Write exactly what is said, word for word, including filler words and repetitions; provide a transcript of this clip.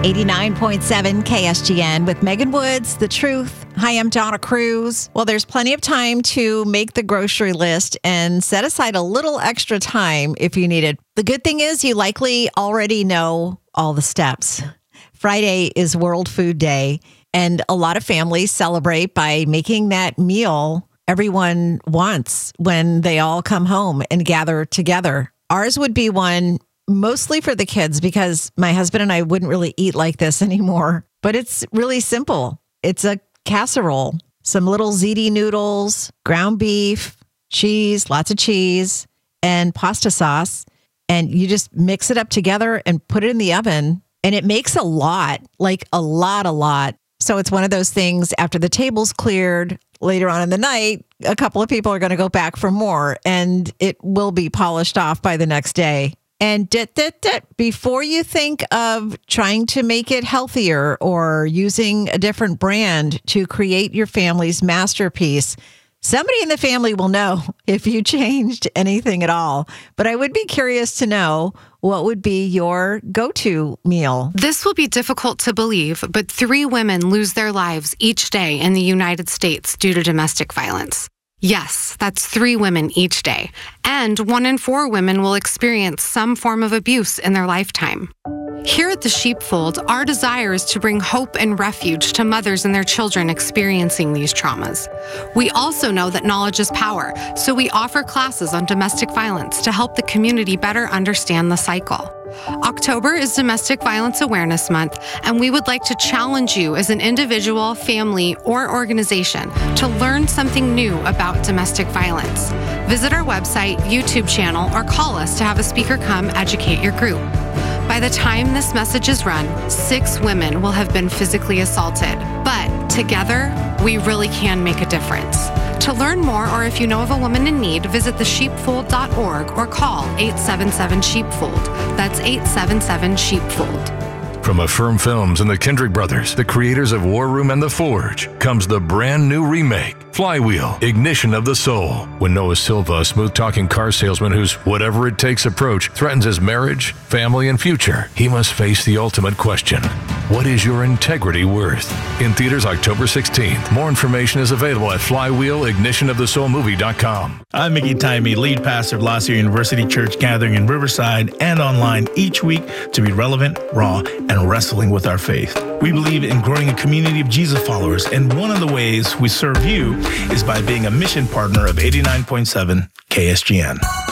eighty-nine point seven K S G N with Megan Woods, The Truth. Hi, I'm Donna Cruz. Well, there's plenty of time to make the grocery list and set aside a little extra time if you need it. The good thing is you likely already know all the steps. Friday is World Food Day, and a lot of families celebrate by making that meal everyone wants when they all come home and gather together. Ours would be one mostly for the kids because my husband and I wouldn't really eat like this anymore. But it's really simple. It's a casserole, some little ziti noodles, ground beef, cheese, lots of cheese, and pasta sauce. And you just mix it up together and put it in the oven. And it makes a lot, like a lot, a lot. So it's one of those things after the table's cleared later on in the night, a couple of people are going to go back for more and it will be polished off by the next day. And dit, dit, dit, before you think of trying to make it healthier or using a different brand to create your family's masterpiece, somebody in the family will know if you changed anything at all. But I would be curious to know what would be your go-to meal. This will be difficult to believe, but three women lose their lives each day in the United States due to domestic violence. Yes, that's three women each day. And one in four women will experience some form of abuse in their lifetime. Here at the Sheepfold, our desire is to bring hope and refuge to mothers and their children experiencing these traumas. We also know that knowledge is power, so we offer classes on domestic violence to help the community better understand the cycle. October is Domestic Violence Awareness Month, and we would like to challenge you as an individual, family, or organization to learn something new about domestic violence. Visit our website, YouTube channel, or call us to have a speaker come educate your group. By the time this message is run, six women will have been physically assaulted. But together, we really can make a difference. To learn more, or if you know of a woman in need, visit the sheepfold dot org or call eight seven seven sheepfold. That's eight seven seven sheepfold. From Affirm Films and the Kendrick Brothers, the creators of War Room and The Forge, comes the brand new remake, Flywheel, Ignition of the Soul. When Noah Silva, a smooth-talking car salesman whose whatever-it-takes approach threatens his marriage, family, and future, he must face the ultimate question. What is your integrity worth? In theaters October sixteenth. More information is available at flywheel ignition of the soul movie dot com. I'm Mickey Taimi, lead pastor of La Sierra University Church, gathering in Riverside and online each week to be relevant, raw, and wrestling with our faith. We believe in growing a community of Jesus followers, and one of the ways we serve you is by being a mission partner of eighty-nine point seven K S G N.